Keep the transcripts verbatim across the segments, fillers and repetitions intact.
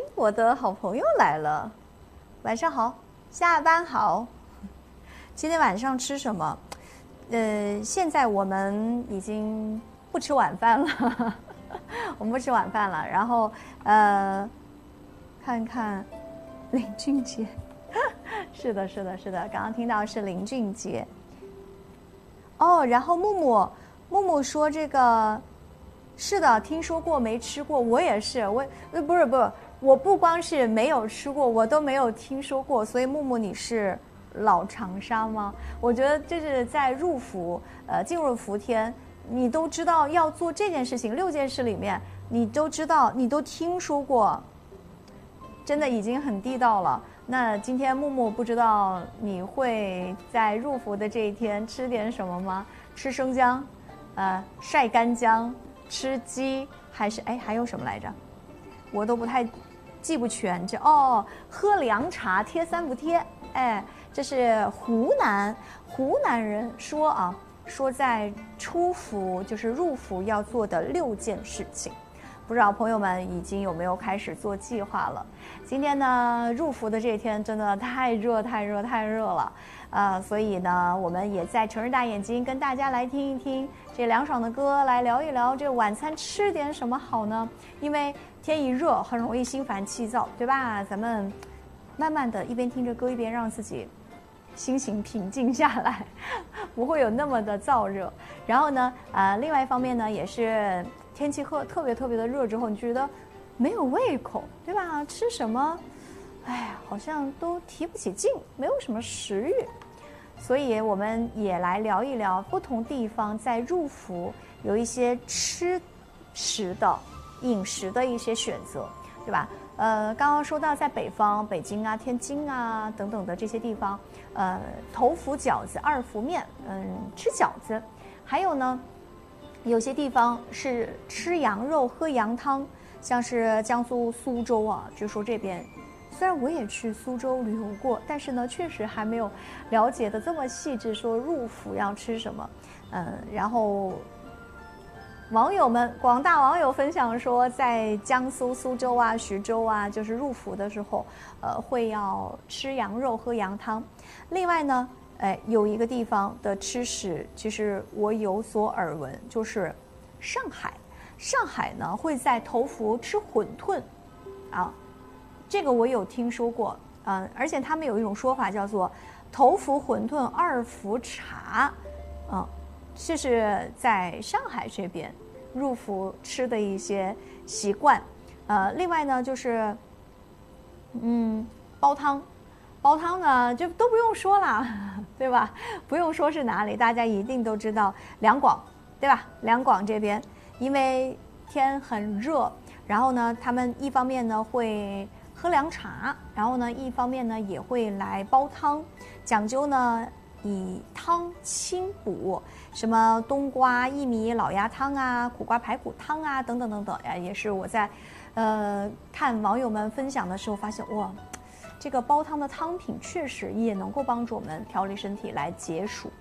我的好朋友来了，晚上好，下班好。今天晚上吃什么？呃，现在我们已经不吃晚饭了，我们不吃晚饭了。然后呃，看看林俊杰，是的，是的，是的，刚刚听到是林俊杰。哦，然后木木木木说这个。是的，听说过没吃过，我也是，我呃不是不是，我不光是没有吃过，我都没有听说过。所以木木你是老长沙吗？我觉得这是在入伏，呃，进入伏天，你都知道要做这件事情，六件事里面你都知道，你都听说过，真的已经很地道了。那今天木木不知道你会在入伏的这一天吃点什么吗？吃生姜，呃，晒干姜。吃鸡还是哎还有什么来着？我都不太记不全。这哦，喝凉茶贴三伏贴，哎，这是湖南湖南人说啊，说在出伏就是入伏要做的六件事情。不知道朋友们已经有没有开始做计划了？今天呢，入伏的这一天真的太热太热太热了，呃，所以呢，我们也在城市大眼睛跟大家来听一听这凉爽的歌，来聊一聊这晚餐吃点什么好呢？因为天一热，很容易心烦气躁，对吧？咱们慢慢的一边听着歌，一边让自己心情平静下来，不会有那么的燥热。然后呢，呃，另外一方面呢，也是天气特特别特别的热之后，你觉得没有胃口，对吧？吃什么，哎呀，好像都提不起劲，没有什么食欲。所以我们也来聊一聊不同地方在入伏有一些吃食的饮食的一些选择，对吧？呃，刚刚说到在北方，北京啊、天津啊等等的这些地方，呃，头伏饺子、二伏面，嗯，吃饺子。还有呢，有些地方是吃羊肉、喝羊汤，像是江苏苏州啊，据说这边。虽然我也去苏州旅游过，但是呢，确实还没有了解的这么细致，说入伏要吃什么。嗯，然后网友们，广大网友分享说，在江苏苏州啊、徐州啊，就是入伏的时候，呃，会要吃羊肉、喝羊汤。另外呢，哎，有一个地方的吃食，其实我有所耳闻，就是上海。上海呢，会在头伏吃馄饨，啊。这个我有听说过，嗯、呃，而且他们有一种说法叫做头伏馄饨，二伏茶，嗯，这是在上海这边入伏吃的一些习惯。呃，另外呢，就是嗯，煲汤，煲汤呢就都不用说了，对吧？不用说是哪里，大家一定都知道两广，对吧？两广这边，因为天很热，然后呢，他们一方面呢会喝凉茶，然后呢，一方面呢也会来煲汤，讲究呢以汤清补，什么冬瓜薏米老鸭汤啊、苦瓜排骨汤啊等等等等呀，也是我在呃看网友们分享的时候发现，哇，这个煲汤的汤品确实也能够帮助我们调理身体来解暑。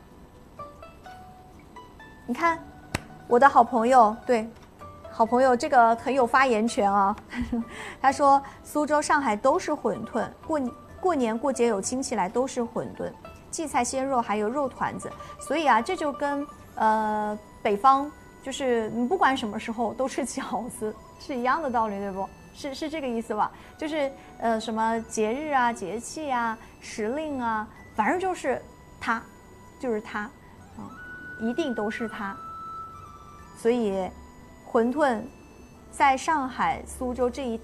你看，我的好朋友，对。好朋友，这个很有发言权啊！他说，苏州、上海都是馄饨，过过年过节有亲戚来都是馄饨，荠菜鲜肉还有肉团子，所以啊，这就跟呃北方就是你不管什么时候都吃饺子是一样的道理，对不？是是这个意思吧？就是呃什么节日啊、节气啊、时令啊，反正就是它，就是它，啊、嗯，一定都是它，所以。馄饨，在上海、苏州这一